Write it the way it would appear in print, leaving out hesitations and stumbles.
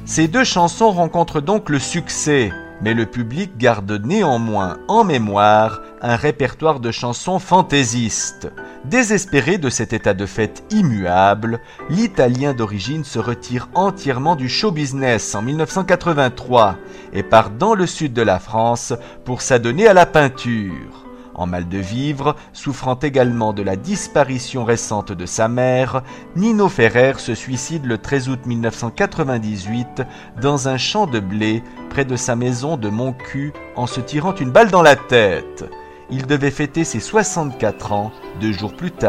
Ces deux chansons rencontrent donc le succès, mais le public garde néanmoins en mémoire un répertoire de chansons fantaisistes. Désespéré de cet état de fait immuable, l'Italien d'origine se retire entièrement du show business en 1983 et part dans le sud de la France pour s'adonner à la peinture. En mal de vivre, souffrant également de la disparition récente de sa mère, Nino Ferrer se suicide le 13 août 1998 dans un champ de blé près de sa maison de Montcuq en se tirant une balle dans la tête. Il devait fêter ses 64 ans 2 jours plus tard.